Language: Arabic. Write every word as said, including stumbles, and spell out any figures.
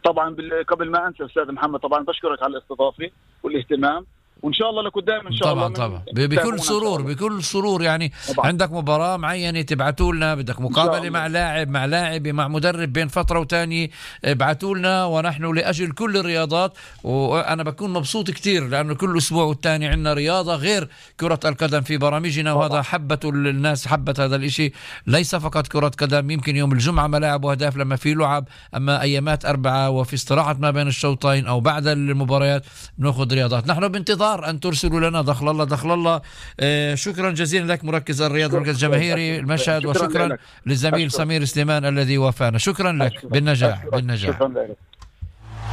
طبعا قبل ما انسى استاذ محمد، طبعا بشكرك على الاستضافه والاهتمام، وان شاء الله لقدام ان شاء طبعا الله. طبعا بكل سرور بكل سرور. يعني طبعا. عندك مباراة معينة تبعتوا لنا، بدك مقابلة مع لاعب مع لاعب مع مدرب بين فترة وتانية، ابعتوا لنا، ونحن لأجل كل الرياضات. وأنا بكون مبسوط كتير لأنه كل أسبوع والتاني عندنا رياضة غير كرة القدم في برامجنا، وهذا حبة الناس، حبت هذا الإشي. ليس فقط كرة قدم، يمكن يوم الجمعة ملاعب وأهداف لما في لعب، أما أيامات أربعة وفي استراحة ما بين الشوطين أو بعد المباريات بنأخذ رياضات. نحن بانتظار أن ترسلوا لنا. دخل الله دخل الله. آه شكرا جزيلا لك مركز الرياض مركز جماهيري المشهد، وشكرا للزميل سمير سليمان الذي وافانا. شكرا لك. بالنجاح بالنجاح.